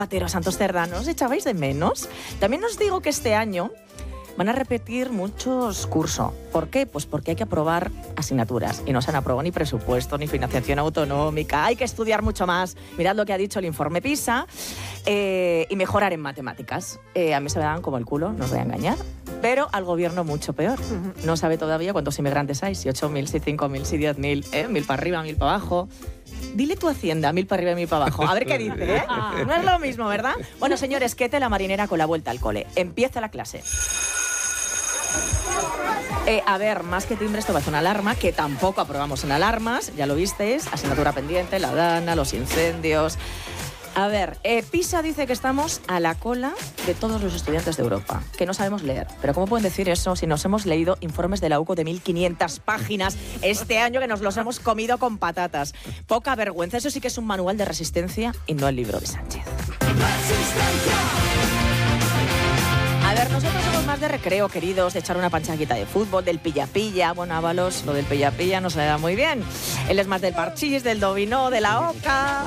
Patero, Santos Cerdá, ¿no os echabais de menos? También os digo que este año van a repetir muchos cursos. ¿Por qué? Pues porque hay que aprobar asignaturas y no se han aprobado ni presupuesto ni financiación autonómica. Hay que estudiar mucho más. Mirad lo que ha dicho el informe PISA y mejorar en matemáticas. A mí se me dan como el culo, no os voy a engañar. Pero al gobierno mucho peor. No sabe todavía cuántos inmigrantes hay, si 8.000, si 5.000, si 10.000, 1.000 para arriba, 1.000 para abajo. Dile tu Hacienda, 1.000 para arriba y 1.000 para abajo. A ver qué dice, ¿eh? No es lo mismo, ¿verdad? Bueno, señores, qué tela marinera con la vuelta al cole. Empieza la clase. A ver, más que timbre, esto va a ser una alarma, que tampoco aprobamos en alarmas, ya lo visteis, asignatura pendiente, la DANA, los incendios. A ver, PISA dice que estamos a la cola de todos los estudiantes de Europa, que no sabemos leer. Pero ¿cómo pueden decir eso si nos hemos leído informes de la UCO de 1.500 páginas este año que nos los hemos comido con patatas? Poca vergüenza, eso sí que es un manual de resistencia y no el libro de Sánchez. A ver, nosotros somos más de recreo, queridos, de echar una panchaquita de fútbol, del pilla-pilla. Bueno, Ábalos, lo del pilla-pilla no se le da muy bien. Él es más del parchís, del dominó, de la oca.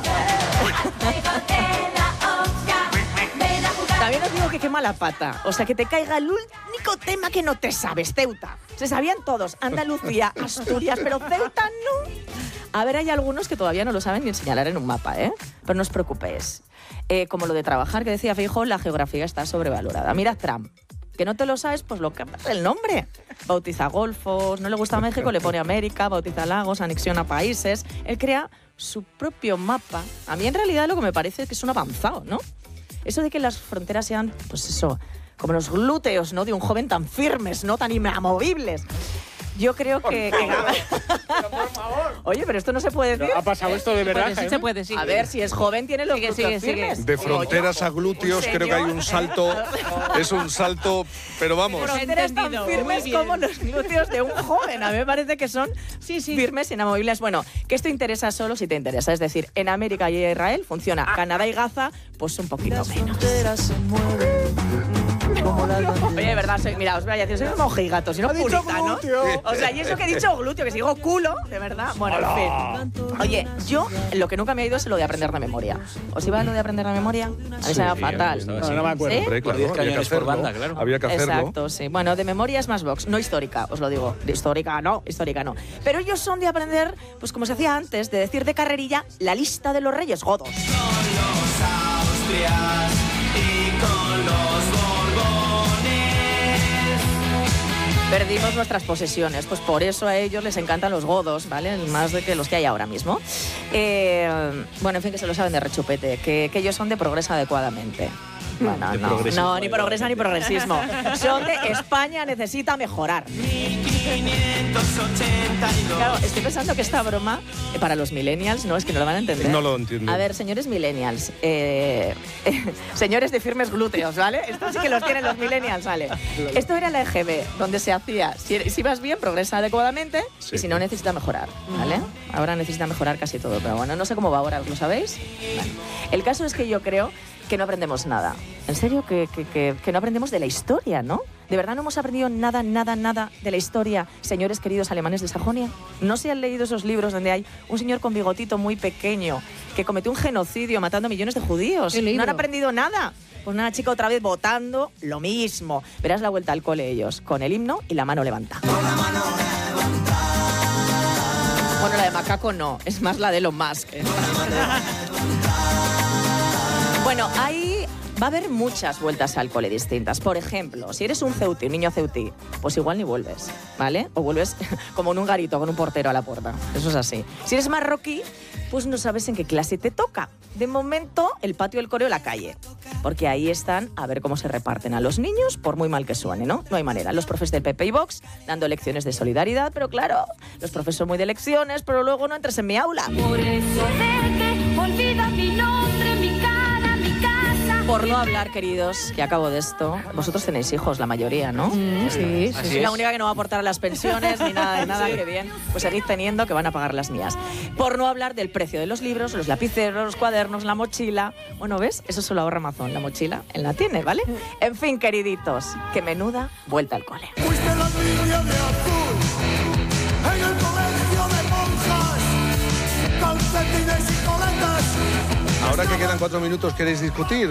También os digo que qué mala pata. O sea, que te caiga el único tema que no te sabes, Ceuta. Se sabían todos, Andalucía, Asturias, pero Ceuta no. A ver, hay algunos que todavía no lo saben ni señalar en un mapa, ¿eh? Pero no os preocupéis. Como lo de trabajar, que decía Feijóo, la geografía está sobrevalorada. Mira Trump, que no te lo sabes, pues lo cambias el nombre. Bautiza golfos, no le gusta México, le pone América, bautiza lagos, anexiona países. Él crea su propio mapa. A mí en realidad lo que me parece es que es un avanzado, ¿no? Eso de que las fronteras sean, pues eso, como los glúteos, ¿no? De un joven tan firmes, ¿no? Tan inamovibles. Yo creo que... Por favor. Oye, pero esto no se puede decir. ¿Ha pasado esto de verdad? Sí se puede, sí. A ver, si es joven tiene los glúteos firmes. De fronteras a glúteos creo que hay un salto. Es un salto, pero vamos. Fronteras tan firmes como los glúteos de un joven. A mí me parece que son firmes, inamovibles. Bueno, que esto interesa solo si te interesa. Es decir, en América y Israel funciona. Canadá y Gaza, pues un poquito menos. Oye, de verdad, mira, os voy a decir, soy como mojigatos, sino puritanos. O sea, y eso que he dicho glúteo, que si digo culo, de verdad. Bueno, en fin. Oye, yo lo que nunca me ha ido es lo de aprender de memoria. ¿Os iba lo de aprender de memoria? A mí se me va fatal. No me acuerdo. ¿Sí? Hombre, claro, Por 10 cañones por banda, claro. Había que hacerlo. Exacto, sí. Bueno, de memoria es más box, no histórica, os lo digo. De histórica no. Pero ellos son de aprender, pues como se hacía antes, de decir de carrerilla la lista de los reyes godos. Con los Austrias y con los Borbones. Perdimos nuestras posesiones, pues por eso a ellos les encantan los godos, ¿vale? Más de que los que hay ahora mismo. Bueno, en fin, que se lo saben de rechupete, que ellos son de progresa adecuadamente. Bueno, no, ni progresa ni progresismo. Son de España necesita mejorar. 1582. Claro, estoy pensando que esta broma, para los millennials, no, es que no lo van a entender. No lo entiendo. A ver, señores millennials, señores de firmes glúteos, ¿vale? Esto sí que los tienen los millennials, ¿vale? Esto era la EGB, donde se hacía, si vas bien, progresa adecuadamente, Sí. y si no, necesita mejorar, ¿vale? Ahora necesita mejorar casi todo, pero bueno, no sé cómo va ahora, ¿os lo sabéis? Bueno, el caso es que yo creo que no aprendemos nada. En serio, que no aprendemos de la historia, ¿no? ¿De verdad no hemos aprendido nada de la historia, señores queridos alemanes de Sajonia? ¿No se han leído esos libros donde hay un señor con bigotito muy pequeño que cometió un genocidio matando a millones de judíos? ¿No han aprendido nada? Pues nada, chica, otra vez votando lo mismo. Verás la vuelta al cole ellos, con el himno y la mano levanta. Bueno, la de macaco no, es más la de Elon Musk. Bueno, ahí va a haber muchas vueltas al cole distintas. Por ejemplo, si eres un ceutí, un niño ceutí, pues igual ni vuelves, ¿vale? O vuelves como en un garito con un portero a la puerta. Eso es así. Si eres marroquí, pues no sabes en qué clase te toca. De momento, el patio del cole o la calle. Porque ahí están a ver cómo se reparten a los niños, por muy mal que suene, ¿no? No hay manera. Los profes del PP y Vox dando lecciones de solidaridad, pero claro, los profes son muy de lecciones, pero luego no entres en mi aula. Por eso deje, olvida mi nombre, mi cara, mi casa. Por no hablar, queridos, que acabo de esto, vosotros tenéis hijos, la mayoría, ¿no? Sí. Soy la única que no va a aportar a las pensiones ni nada de nada, qué bien. Pues seguid teniendo, que van a pagar las mías. Por no hablar del precio de los libros, los lapiceros, los cuadernos, la mochila. Bueno, ¿ves? Eso solo ahorra Amazon, la mochila, él la tiene, ¿vale? En fin, queriditos, que menuda vuelta al cole. Fuiste la niña de azul en el colegio de monjas, calcetines y coletas. Ahora que quedan 4 minutos, ¿queréis discutir?